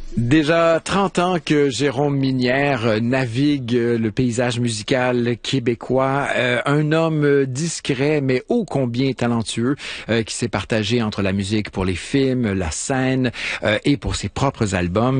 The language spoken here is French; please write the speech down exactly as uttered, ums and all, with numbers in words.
Déjà trente ans que Jérôme Minière navigue le paysage musical québécois. Euh, un homme discret, mais ô combien talentueux, euh, qui s'est partagé entre la musique pour les films, la scène euh, et pour ses propres albums.